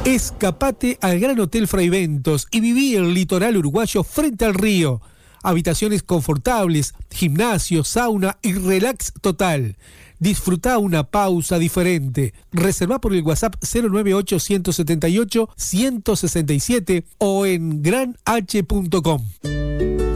Escapate al Gran Hotel Fraiventos y viví el litoral uruguayo frente al río. Habitaciones confortables, gimnasio, sauna y relax total. Disfruta una pausa diferente. Reserva por el WhatsApp 098-178-167 o en granh.com.